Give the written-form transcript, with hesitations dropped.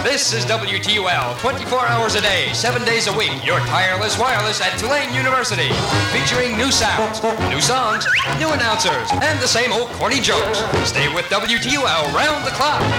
This is WTUL, 24 hours a day, 7 days a week, your tireless wireless at Tulane University. Featuring new sounds, new songs, new announcers, and the same old corny jokes. Stay with WTUL round the clock.